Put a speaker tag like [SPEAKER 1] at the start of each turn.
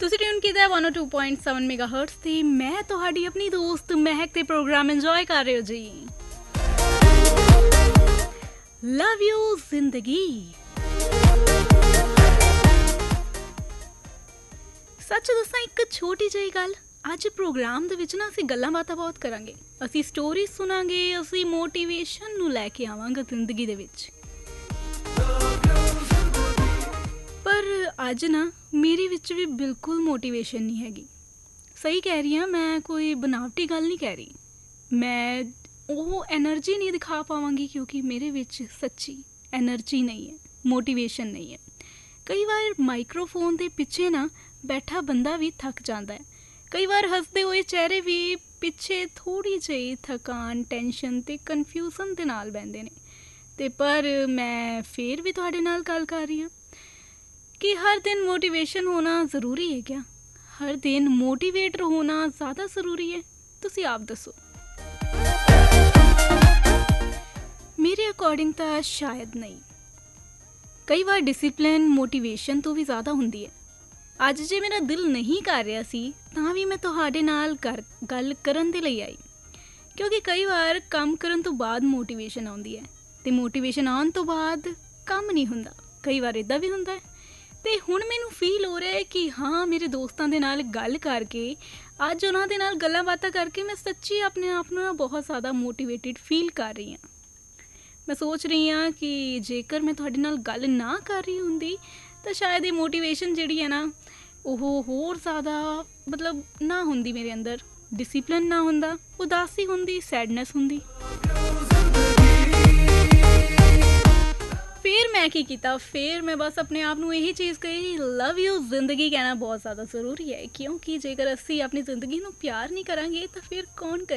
[SPEAKER 1] ਤੁਸੀਂ ਟਿਊਨ ਕੀਤਾ 102.7 ਮੈਗਾਹਰਟਜ਼ ਤੇ ਮੈਂ ਤੁਹਾਡੀ ਆਪਣੀ ਦੋਸਤ ਮਹਿਕ ਤੇ ਪ੍ਰੋਗਰਾਮ ਇੰਜੋਏ ਕਰ ਰਹੇ ਹੋ ਜੀ। ਲਵ ਯੂ ਜ਼ਿੰਦਗੀ। ਸੱਚ ਦੱਸਾਂ ਇੱਕ ਛੋਟੀ ਜਿਹੀ ਗੱਲ, ਅੱਜ ਪ੍ਰੋਗਰਾਮ ਦੇ ਵਿੱਚ ਨਾ ਅਸੀਂ ਗੱਲਾਂ ਬਾਤਾਂ ਬਹੁਤ ਕਰਾਂਗੇ, ਅਸੀਂ ਸਟੋਰੀ ਸੁਣਾਂਗੇ, ਅਸੀਂ ਮੋਟੀਵੇਸ਼ਨ ਨੂੰ ਲੈ ਕੇ ਆਵਾਂਗੇ ਜ਼ਿੰਦਗੀ ਦੇ ਵਿੱਚ। ਪਰ ਅੱਜ ਨਾ ਮੇਰੇ ਵਿੱਚ ਵੀ ਬਿਲਕੁਲ ਮੋਟੀਵੇਸ਼ਨ ਨਹੀਂ ਹੈਗੀ। ਸਹੀ ਕਹਿ ਰਹੀ ਹਾਂ, ਮੈਂ ਕੋਈ ਬਨਾਵਟੀ ਗੱਲ ਨਹੀਂ ਕਹਿ ਰਹੀ। ਮੈਂ ਉਹ ਐਨਰਜੀ ਨਹੀਂ ਦਿਖਾ ਪਾਵਾਂਗੀ ਕਿਉਂਕਿ ਮੇਰੇ ਵਿੱਚ ਸੱਚੀ ਐਨਰਜੀ ਨਹੀਂ ਹੈ, ਮੋਟੀਵੇਸ਼ਨ ਨਹੀਂ ਹੈ। ਕਈ ਵਾਰ ਮਾਈਕ੍ਰੋਫੋਨ ਦੇ ਪਿੱਛੇ ਨਾ ਬੈਠਾ ਬੰਦਾ ਵੀ ਥੱਕ ਜਾਂਦਾ ਹੈ। ਕਈ ਵਾਰ ਹੱਸਦੇ ਹੋਏ ਚਿਹਰੇ ਵੀ ਪਿੱਛੇ ਥੋੜ੍ਹੀ ਜਿਹੀ ਥਕਾਨ, ਟੈਨਸ਼ਨ ਅਤੇ ਕਨਫਿਊਜ਼ਨ ਦੇ ਨਾਲ ਬਹਿੰਦੇ ਨੇ। ਅਤੇ ਪਰ ਮੈਂ ਫਿਰ ਵੀ ਤੁਹਾਡੇ ਨਾਲ ਗੱਲ ਕਰ ਰਹੀ ਹਾਂ कि हर दिन मोटिवेशन होना ज़रूरी है क्या? हर दिन मोटिवेटर होना ज़्यादा ज़रूरी है? तुसी आप दसो। मेरे अकॉर्डिंग तो शायद नहीं। कई बार डिसिपलिन मोटिवेशन तो भी ज़्यादा होंदी है। अज जे मेरा दिल नहीं कर रहा सी तां भी मैं तुहाडे नाल गल करन दे लई आई, क्योंकि कई बार काम करन तो बाद मोटिवेशन आउंदी है ते मोटिवेशन आउण तो बाद काम नहीं हुंदा। कई बार इदां भी हुंदा है। ਤੇ ਹੁਣ ਮੈਨੂੰ ਫੀਲ ਹੋ ਰਿਹਾ ਹੈ ਕਿ ਹਾਂ, ਮੇਰੇ ਦੋਸਤਾਂ ਦੇ ਨਾਲ ਗੱਲ ਕਰਕੇ, ਅੱਜ ਉਹਨਾਂ ਦੇ ਨਾਲ ਗੱਲਾਂ ਬਾਤਾਂ ਕਰਕੇ ਮੈਂ ਸੱਚੀ ਆਪਣੇ ਆਪ ਨੂੰ ਬਹੁਤ ਜ਼ਿਆਦਾ ਮੋਟੀਵੇਟਿਡ ਫੀਲ ਕਰ ਰਹੀ ਹਾਂ। ਮੈਂ ਸੋਚ ਰਹੀ ਹਾਂ ਕਿ ਜੇਕਰ ਮੈਂ ਤੁਹਾਡੇ ਨਾਲ ਗੱਲ ਨਾ ਕਰ ਰਹੀ ਹੁੰਦੀ ਤਾਂ ਸ਼ਾਇਦ ਇਹ ਮੋਟੀਵੇਸ਼ਨ ਜਿਹੜੀ ਹੈ ਨਾ ਉਹ ਹੋਰ ਜ਼ਿਆਦਾ ਮਤਲਬ ਨਾ ਹੁੰਦੀ ਮੇਰੇ ਅੰਦਰ, ਡਿਸਿਪਲਿਨ ਨਾ ਹੁੰਦਾ, ਉਦਾਸੀ ਹੁੰਦੀ, ਸੈਡਨੈਸ ਹੁੰਦੀ। फिर मैं की किया, फिर मैं बस अपने आप को यही चीज़ कही, लव यू जिंदगी कहना बहुत ज़्यादा ज़रूरी है, क्योंकि जेकर असी अपनी ज़िंदगी को प्यार नहीं करांगे तो फिर कौन करे।